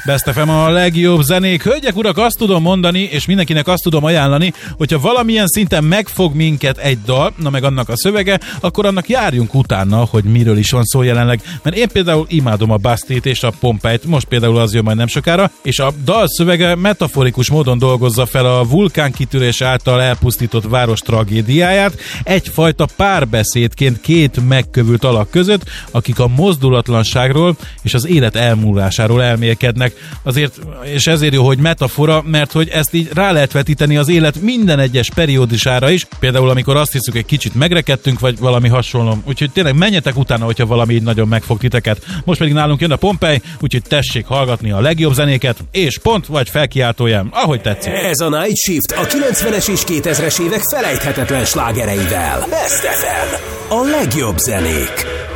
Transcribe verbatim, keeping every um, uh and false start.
Best ef em a legjobb zenék. Hölgyek, urak, azt tudom mondani, és mindenkinek azt tudom ajánlani, hogyha valamilyen szinten megfog minket egy dal, na meg annak a szövege, akkor annak járjunk utána, hogy miről is van szó jelenleg. Mert én például imádom a Bastille-t és a Pompeii-t, most például az jön majd nem sokára, és a dal szövege metaforikus módon dolgozza fel a vulkánkitörés által elpusztított város tragédiáját, egyfajta párbeszédként két megkövült alak között, akik a mozdulatlanságról és az élet elmúlásáról elmélkednek. Azért, és ezért jó, hogy metafora, mert hogy ezt így rá lehet vetíteni az élet minden egyes periódisára is, például amikor azt hiszük, egy kicsit megrekedtünk, vagy valami hasonló. Úgyhogy tényleg menjetek utána, hogyha valami így nagyon megfog titeket. Most pedig nálunk jön a Pompeii, úgyhogy tessék hallgatni a legjobb zenéket, és pont vagy felkiáltójám, ahogy tetszik. Ez a Night Shift a kilencvenes és kétezres évek felejthetetlen slágereivel. Best ef em, a legjobb zenék.